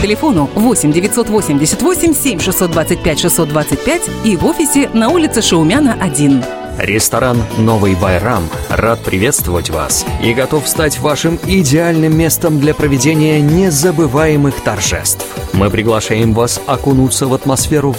телефону 8 988 7 625 625 и в офисе на улице Шаумяна, 1. Ресторан «Новый Байрам» рад приветствовать вас и готов стать вашим идеальным местом для проведения незабываемых торжеств. Мы приглашаем вас окунуться в атмосферу